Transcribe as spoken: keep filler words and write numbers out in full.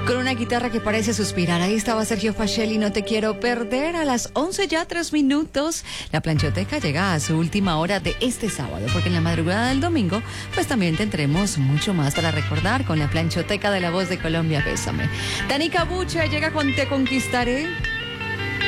Con una guitarra que parece suspirar. Ahí estaba Sergio Facelli, No te quiero perder. A las once ya tres minutos, la planchoteca llega a su última hora de este sábado, porque en la madrugada del domingo, pues también tendremos mucho más para recordar con la planchoteca de La Voz de Colombia. Bésame. Danica Buche llega con Te Conquistaré.